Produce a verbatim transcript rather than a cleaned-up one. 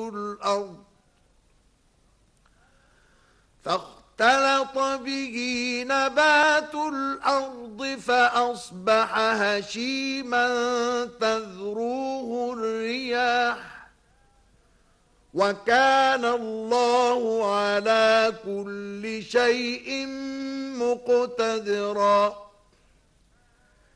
الأرض فاختلط به نبات الأرض فأصبح هشيما تذروه الرياح وكان الله على كل شيء مقتدرا